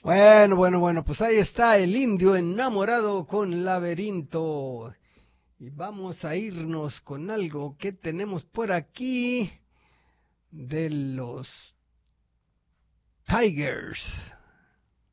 Bueno, pues ahí está el indio enamorado con laberinto. Y vamos a irnos con algo que tenemos por aquí de los Tigers.